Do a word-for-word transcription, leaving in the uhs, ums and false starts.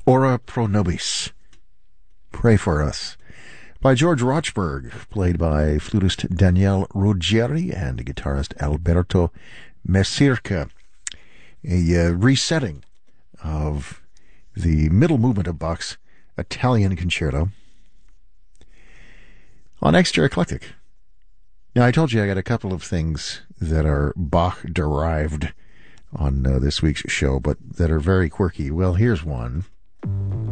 Ora pro nobis. Pray for us. By George Rochberg, played by flutist Daniele Ruggieri and guitarist Alberto Mesirca. A uh, resetting of the middle movement of Bach's Italian Concerto on Extra Eclectic. Now, I told you I got a couple of things that are Bach-derived on uh, this week's show, but that are very quirky. Well, here's one.